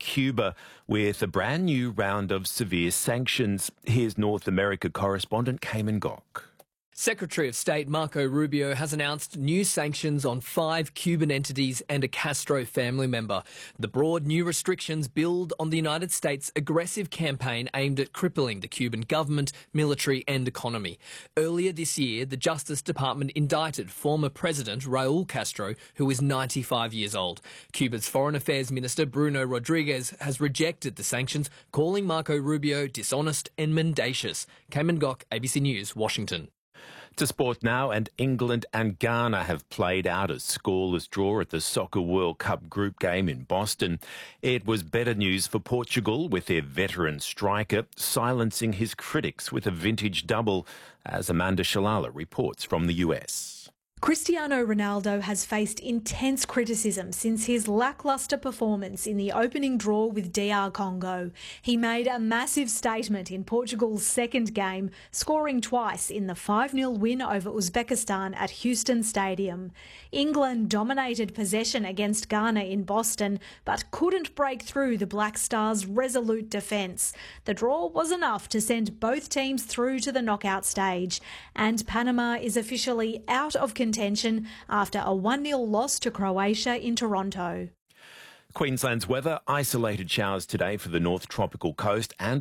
Cuba with a brand new round of severe sanctions. Here's North America correspondent Cayman Gok. Secretary of State Marco Rubio has announced new sanctions on 5 Cuban entities and a Castro family member. The broad new restrictions build on the United States' aggressive campaign aimed at crippling the Cuban government, military and economy. Earlier this year, the Justice Department indicted former President Raul Castro, who is 95 years old. Cuba's Foreign Affairs Minister Bruno Rodriguez has rejected the sanctions, calling Marco Rubio dishonest and mendacious. Cayman Gok, ABC News, Washington. To sport now, and England and Ghana have played out a scoreless draw at the Soccer World Cup group game in Boston. It was better news for Portugal, with their veteran striker silencing his critics with a vintage double, as Amanda Shalala reports from the US. Cristiano Ronaldo has faced intense criticism since his lacklustre performance in the opening draw with DR Congo. He made a massive statement in Portugal's second game, scoring twice in the 5-0 win over Uzbekistan at Houston Stadium. England dominated possession against Ghana in Boston, but couldn't break through the Black Stars' resolute defence. The draw was enough to send both teams through to the knockout stage, and Panama is officially out of contention after a 1-0 loss to Croatia in Toronto. Queensland's weather: isolated showers today for the North Tropical Coast and